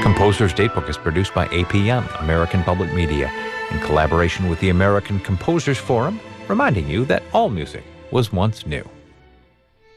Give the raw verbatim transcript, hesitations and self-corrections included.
Composer's Datebook is produced by A P M, American Public Media, in collaboration with the American Composers Forum, reminding you that all music was once new.